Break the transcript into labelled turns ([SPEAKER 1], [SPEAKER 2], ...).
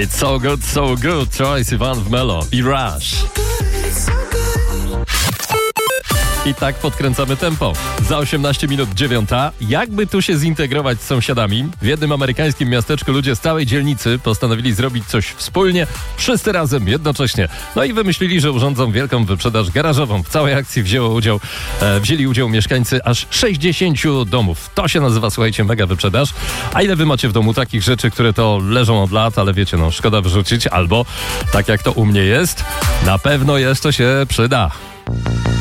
[SPEAKER 1] It's so good, so good. Troye Sivan w Melo i Rush. I tak podkręcamy tempo. Za 18 minut 9. Jakby tu się zintegrować z sąsiadami? W jednym amerykańskim miasteczku ludzie z całej dzielnicy postanowili zrobić coś wspólnie, wszyscy razem, jednocześnie. No i wymyślili, że urządzą wielką wyprzedaż garażową. W całej akcji wzięli udział mieszkańcy aż 60 domów. To się nazywa, słuchajcie, mega wyprzedaż. A ile wy macie w domu takich rzeczy, które to leżą od lat, ale wiecie, szkoda wyrzucić, albo tak jak to u mnie jest, na pewno jeszcze się przyda.